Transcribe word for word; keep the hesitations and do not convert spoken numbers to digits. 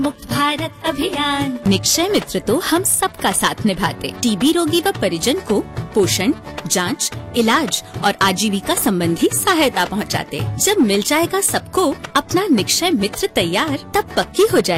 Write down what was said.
मुक्त भारत अभियान। निक्षय मित्र तो हम सबका साथ निभाते। टीबी रोगी व परिजन को पोषण, जांच, इलाज और आजीविका संबंधी सहायता पहुंचाते। जब मिल जाएगा सबको अपना निक्षय मित्र तैयार, तब पक्की हो जाए